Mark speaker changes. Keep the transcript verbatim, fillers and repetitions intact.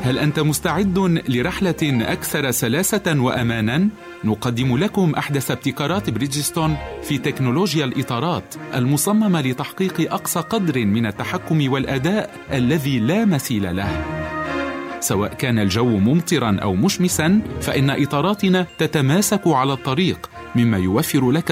Speaker 1: هل أنت مستعد لرحلة أكثر سلاسة وأمانا؟ نقدم لكم أحدث ابتكارات بريدجستون في تكنولوجيا الإطارات المصممة لتحقيق أقصى قدر من التحكم والأداء الذي لا مثيل له. سواء كان الجو ممطرا أو مشمسا، فإن إطاراتنا تتماسك على الطريق، مما يوفر لك